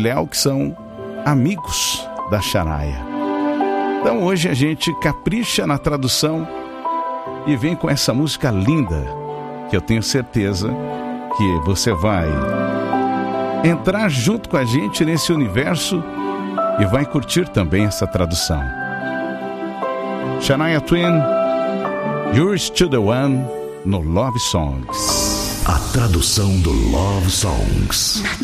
Léo, que são amigos da Shania. Então hoje a gente capricha na tradução e vem com essa música linda, que eu tenho certeza que você vai entrar junto com a gente nesse universo e vai curtir também essa tradução. Shania Twain, You're Still the One, no Love Songs. A tradução do Love Songs.